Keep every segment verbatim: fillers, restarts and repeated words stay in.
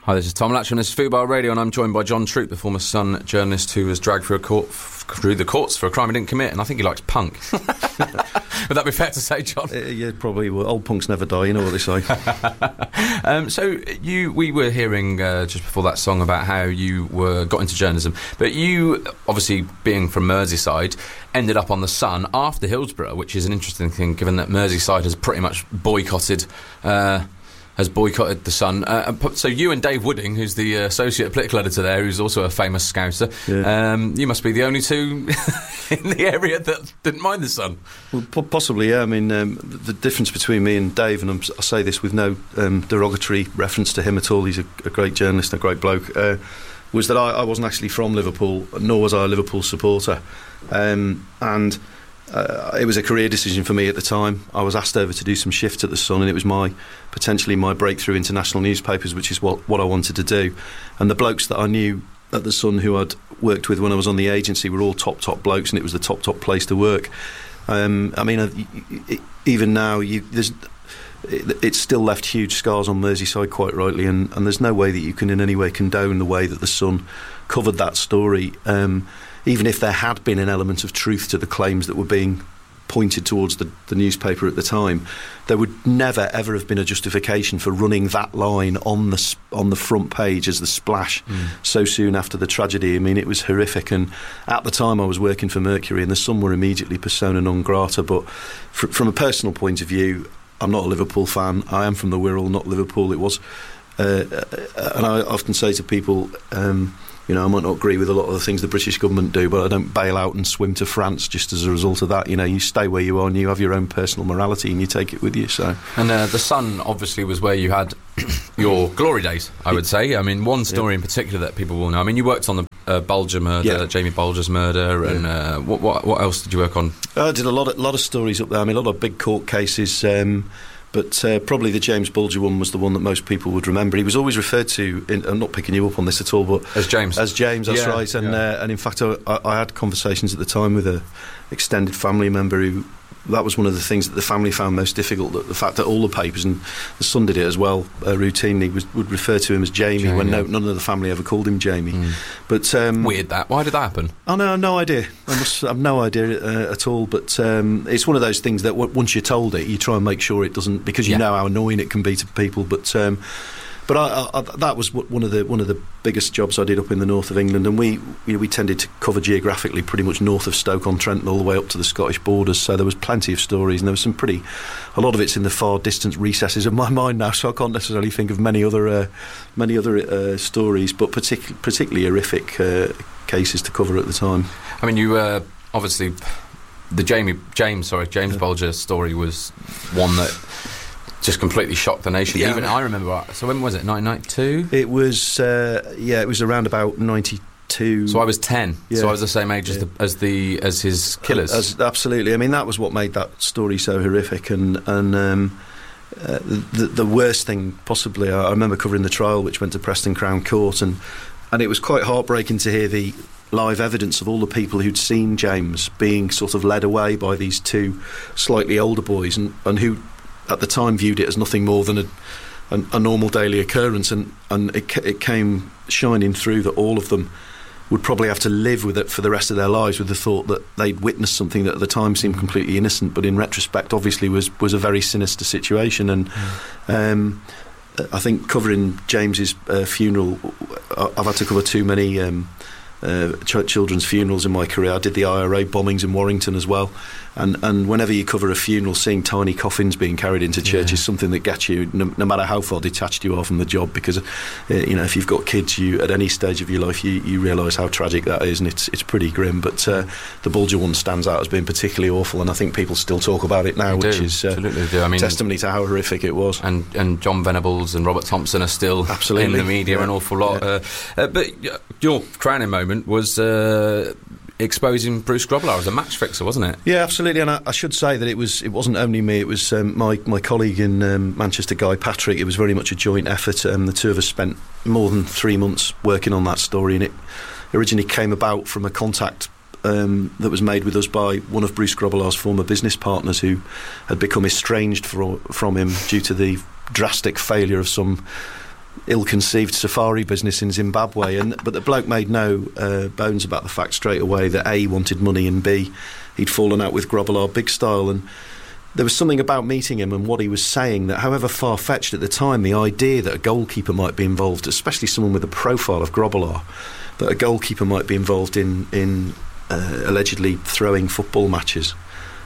Hi, this is Tom Latcham, this is Football Radio, and I'm joined by John Troop, the former Sun journalist who was dragged through, a court, through the courts for a crime he didn't commit, and I think he likes punk. Would that be fair to say, John? Uh, yeah, probably. Well, old punks never die, you know what they say. um, so you, we were hearing uh, just before that song about how you were got into journalism, but you, obviously being from Merseyside, ended up on the Sun after Hillsborough, which is an interesting thing, given that Merseyside has pretty much boycotted... Uh, has boycotted the Sun. Uh, so you and Dave Wooding, who's the uh, associate political editor there, who's also a famous Scouser, yeah. um, you must be the only two in the area that didn't mind the Sun. Well, po- possibly, yeah. I mean, um, the difference between me and Dave, and I'm, I say this with no um, derogatory reference to him at all, he's a, a great journalist, a great bloke, uh, was that I, I wasn't actually from Liverpool, nor was I a Liverpool supporter. Um, and... Uh, it was a career decision for me at the time. I was asked over to do some shifts at the Sun, and it was my potentially my breakthrough into national newspapers, which is what, what I wanted to do. And the blokes that I knew at the Sun who I'd worked with when I was on the agency were all top, top blokes, and it was the top, top place to work. Um, I mean, uh, it, even now, you, there's, it, it's still left huge scars on Merseyside, quite rightly, and, and there's no way that you can in any way condone the way that the Sun covered that story. Um, even if there had been an element of truth to the claims that were being pointed towards the, the newspaper at the time, there would never ever have been a justification for running that line on the on the front page as the splash mm. so soon after the tragedy. I mean, it was horrific, and at the time I was working for Mercury, and the Sun were immediately persona non grata. But fr- from a personal point of view, I'm not a Liverpool fan. I am from the Wirral, not Liverpool. It was, uh, and I often say to people, Um, you know, I might not agree with a lot of the things the British government do, but I don't bail out and swim to France just as a result of that. You know, you stay where you are and you have your own personal morality and you take it with you. So, And uh, the Sun obviously was where you had your glory days, I would say. I mean, one story yeah. in particular that people will know. I mean, you worked on the uh, Bulger murder, yeah. Jamie Bulger's murder, and yeah. uh, what, what what else did you work on? I did a lot of, lot of stories up there. I mean, a lot of big court cases. Um, But uh, probably the James Bulger one was the one that most people would remember. He was always referred to, in, I'm not picking you up on this at all, but... As James. As James, that's yeah, right. And, yeah. uh, and in fact, I, I had conversations at the time with a extended family member who... That was one of the things that the family found most difficult, that the fact that all the papers, and the Sun did it as well, uh, routinely, was, would refer to him as Jamie, Jamie when no, none of the family ever called him Jamie. Mm. But um, Weird that. Why did that happen? I know, no idea. I must have no idea uh, at all. But um, it's one of those things that w- once you're told it, you try and make sure it doesn't, because you yeah. know how annoying it can be to people. But um, but I, I, that was one of the one of the biggest jobs I did up in the north of England, and we you know, we tended to cover geographically pretty much north of Stoke-on-Trent and all the way up to the Scottish borders. So there was plenty of stories, and there was some pretty, a lot of it's in the far distant recesses of my mind now. So I can't necessarily think of many other uh, many other uh, stories, but partic- particularly horrific uh, cases to cover at the time. I mean, you uh, obviously the Jamie James sorry James yeah. Bulger story was one that just completely shocked the nation. Yeah. Even I remember. So when was it? nineteen ninety-two It was. Uh, yeah, it was around about ninety-two So I was ten. Yeah. So I was the same age yeah. as the as the as his killers. As, absolutely. I mean, that was what made that story so horrific. And and um, uh, the the worst thing possibly. I, I remember covering the trial, which went to Preston Crown Court, and and it was quite heartbreaking to hear the live evidence of all the people who'd seen James being sort of led away by these two slightly older boys, and and who, at the time, viewed it as nothing more than a, a, a normal daily occurrence, and, and it, it came shining through that all of them would probably have to live with it for the rest of their lives, with the thought that they'd witnessed something that at the time seemed completely innocent, but in retrospect obviously was, was a very sinister situation. And mm. um, I think covering James's uh, funeral, I've had to cover too many um, uh, ch- children's funerals in my career. I did the I R A bombings in Warrington as well, and and whenever you cover a funeral, seeing tiny coffins being carried into church yeah. is something that gets you, no, no matter how far detached you are from the job, because uh, you know, if you've got kids, you at any stage of your life, you, you realise how tragic that is, and it's it's pretty grim. But uh, the Bulger one stands out as being particularly awful, and I think people still talk about it now, they which do. is uh, Absolutely do. I mean, testimony to how horrific it was. And and John Venables and Robert Thompson are still Absolutely. in the media yeah. an awful lot. Yeah. Uh, uh, but your crowning moment was uh, exposing Bruce Grobbelaar as a match fixer, wasn't it? Yeah, absolutely. And I, I should say that it was it wasn't only me. It was um, my my colleague in um, Manchester, Guy Patrick. It was very much a joint effort. Um, the two of us spent more than three months working on that story, and it originally came about from a contact Um, that was made with us by one of Bruce Grobbelaar's former business partners, who had become estranged for, from him due to the drastic failure of some ill-conceived safari business in Zimbabwe, and but the bloke made no uh, bones about the fact straight away that A, he wanted money, and B, he'd fallen out with Grobbelaar big style. And there was something about meeting him and what he was saying that, however far-fetched at the time, the idea that a goalkeeper might be involved, especially someone with the profile of Grobbelaar, that a goalkeeper might be involved in in uh, allegedly throwing football matches,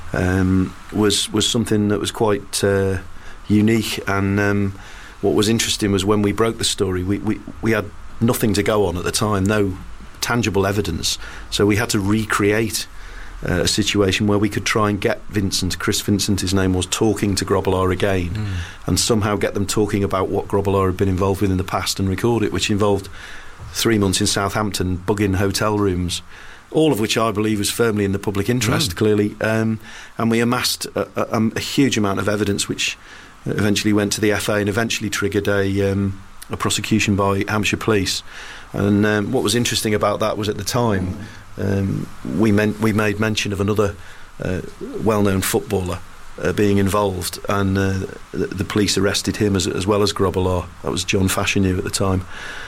um, was was something that was quite uh, unique. And um, what was interesting was when we broke the story, we, we, we had nothing to go on at the time, no tangible evidence, so we had to recreate uh, a situation where we could try and get Vincent, Chris Vincent his name was, talking to Grobbelaar again, mm. and somehow get them talking about what Grobbelaar had been involved with in the past and record it, which involved three months in Southampton, bugging hotel rooms, all of which I believe was firmly in the public interest, mm. clearly, um, and we amassed a, a, a huge amount of evidence which eventually went to the F A and eventually triggered a, um, a prosecution by Hampshire Police. And um, what was interesting about that was at the time um, we, meant, we made mention of another uh, well-known footballer uh, being involved, and uh, the, the police arrested him as, as well as Grobbelaar. That was John Fashanu at the time.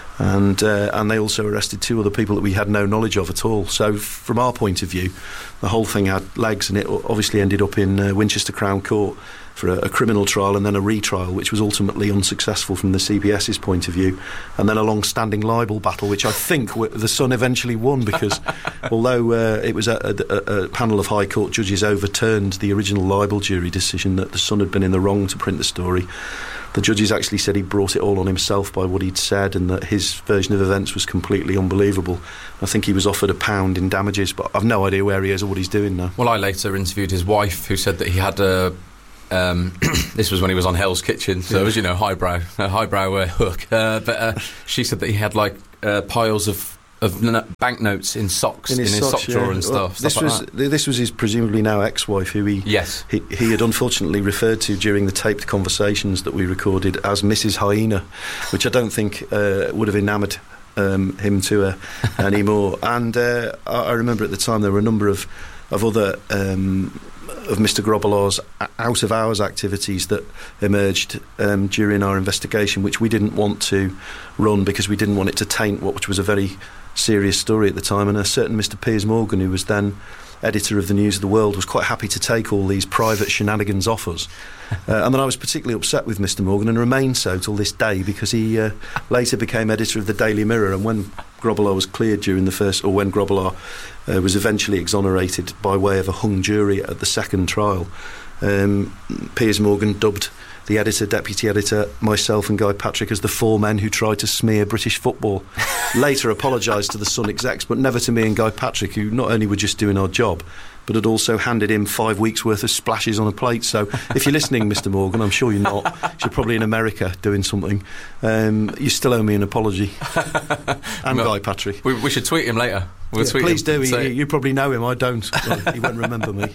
And uh, and they also arrested two other people that we had no knowledge of at all. So from our point of view, the whole thing had legs, and it obviously ended up in uh, Winchester Crown Court for a, a criminal trial and then a retrial, which was ultimately unsuccessful from the C B S's point of view, and then a long-standing libel battle, which I think w- the Sun eventually won, because although uh, it was a, a, a panel of High Court judges overturned the original libel jury decision that the Sun had been in the wrong to print the story, the judges actually said he brought it all on himself by what he'd said, and that his version of events was completely unbelievable. I think he was offered a pound in damages, but I've no idea where he is or what he's doing now. Well, I later interviewed his wife, who said that he had a... Um, this was when he was on Hell's Kitchen, so yeah. It was, you know, highbrow, uh, highbrow uh, hook. Uh, but uh, she said that he had, like, uh, piles of... of n- banknotes in socks, in his, in his socks, sock drawer yeah. and stuff. Well, stuff this like was that. This was his presumably now ex-wife, who he yes he, he had unfortunately referred to during the taped conversations that we recorded as Missus Hyena, which I don't think uh, would have enamoured um, him to her anymore. And uh, I, I remember at the time there were a number of of other. Um, of Mister Grobbelaar's out-of-hours activities that emerged um, during our investigation, which we didn't want to run because we didn't want it to taint what which was a very serious story at the time. And a certain Mister Piers Morgan, who was then editor of the News of the World, was quite happy to take all these private shenanigans off us. Uh, and then I was particularly upset with Mister Morgan, and remained so till this day, because he uh, later became editor of the Daily Mirror, and when Grobbelaar was cleared during the first, or when Grobbelaar uh, was eventually exonerated by way of a hung jury at the second trial, um, Piers Morgan dubbed the editor, deputy editor, myself and Guy Patrick as the four men who tried to smear British football. Later apologised to the Sun execs, but never to me and Guy Patrick, who not only were just doing our job, but had also handed him five weeks' worth of splashes on a plate. So if you're listening, Mister Morgan, I'm sure you're not, you're probably in America doing something, um, you still owe me an apology. And well, Guy Patrick. We, we should tweet him later. We'll yeah, tweet please him. do. He, you probably know him. I don't. Well, he won't remember me.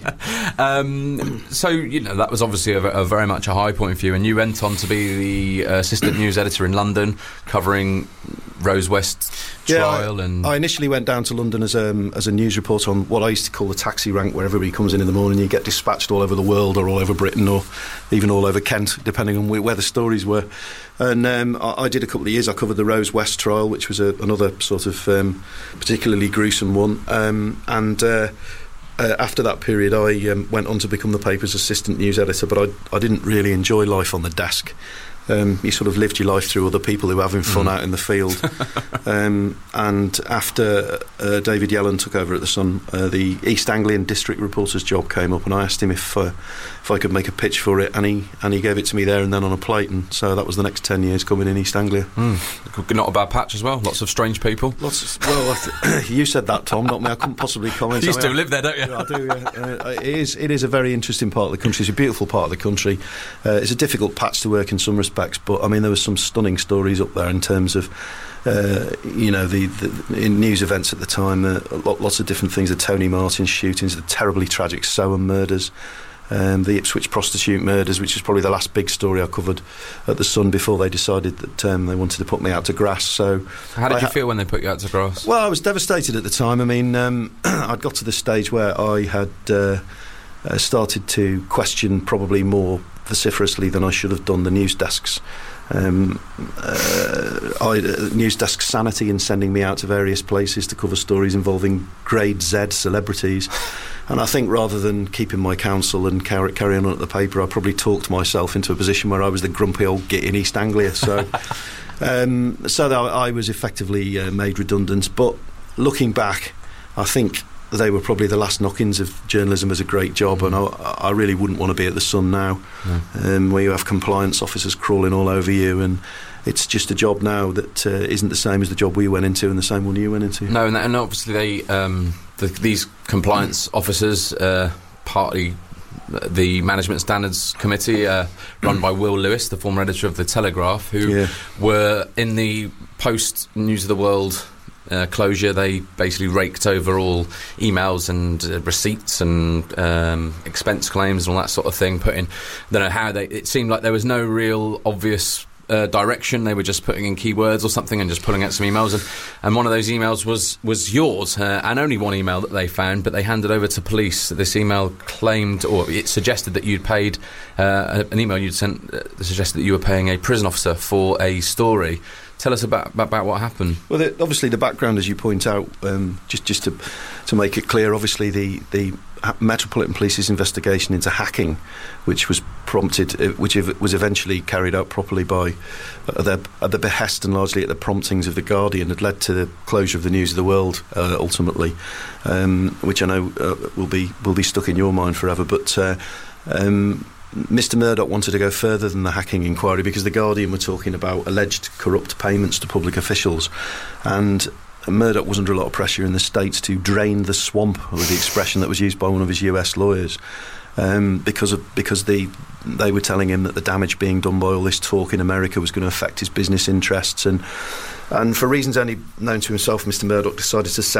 Um, so, you know, that was obviously a, a very much a high point for you, and you went on to be the uh, assistant news editor in London, covering Rose West trial. Yeah, I, and I initially went down to London as a, um, as a news reporter on what I used to call the taxi rank, where everybody comes in in the morning, you get dispatched all over the world, or all over Britain, or even all over Kent, depending on where the stories were. And um, I, I did a couple of years. I covered the Rose West trial, which was a, another sort of um, particularly gruesome one. Um, and uh, uh, after that period, I um, went on to become the paper's assistant news editor. But I, I didn't really enjoy life on the desk. Um, you sort of lived your life through other people who were having fun mm. out in the field. um, and after uh, David Yellen took over at the Sun, uh, the East Anglian district reporter's job came up, and I asked him if uh, if I could make a pitch for it, and he and he gave it to me there and then on a plate, and so that was the next ten years coming in East Anglia. Mm. Not a bad patch as well. Lots of strange people. Lots. Of, well, I th- you said that, Tom, not me. I couldn't possibly comment. You I mean, still live there, don't you? I do. Yeah. Uh, it is. It is a very interesting part of the country. It's a beautiful part of the country. Uh, it's a difficult patch to work in some respects. But I mean, there were some stunning stories up there in terms of, uh, you know, the, the in news events at the time. Uh, lots of different things: the Tony Martin shootings, the terribly tragic Soham murders, um, the Ipswich prostitute murders, which was probably the last big story I covered at the Sun before they decided that um, they wanted to put me out to grass. So, how did I you ha- feel when they put you out to grass? Well, I was devastated at the time. I mean, um, I'd got to the stage where I had uh, uh, started to question probably more vociferously than I should have done the news desks. Um, uh, I, uh, news desk sanity in sending me out to various places to cover stories involving grade Z celebrities. And I think rather than keeping my counsel and carry, carrying on at the paper, I probably talked myself into a position where I was the grumpy old git in East Anglia. So, um, so that I was effectively uh, made redundant. But looking back, I think they were probably the last knock-ins of journalism as a great job, and I, I really wouldn't want to be at the Sun now, no. um, where you have compliance officers crawling all over you, and it's just a job now that uh, isn't the same as the job we went into and the same one you went into. No, and, and obviously they, um, the, these compliance officers, uh, partly the Management Standards Committee, uh, run by Will Lewis, the former editor of The Telegraph, who yeah. were in the post-News of the World Uh, closure. They basically raked over all emails and uh, receipts and um, expense claims and all that sort of thing. Putting, I don't know how they. It seemed like there was no real obvious uh, direction. They were just putting in keywords or something and just pulling out some emails. And, and one of those emails was was yours, uh, and only one email that they found. But they handed over to police. This email claimed, or it suggested that you'd paid uh, an email you'd sent uh, suggested that you were paying a prison officer for a story. Tell us about, about about what happened. Well, the, obviously the background, as you point out, um, just just to to make it clear, obviously the the Metropolitan Police's investigation into hacking, which was prompted, uh, which was eventually carried out properly by uh, their, at the behest and largely at the promptings of the Guardian, had led to the closure of the News of the World uh, ultimately, um, which I know uh, will be will be stuck in your mind forever. But uh, um, Mister Murdoch wanted to go further than the hacking inquiry because the Guardian were talking about alleged corrupt payments to public officials, and Murdoch was under a lot of pressure in the States to drain the swamp, with the expression that was used by one of his U S lawyers, um, because of because the they were telling him that the damage being done by all this talk in America was going to affect his business interests, and and for reasons only known to himself, Mister Murdoch decided to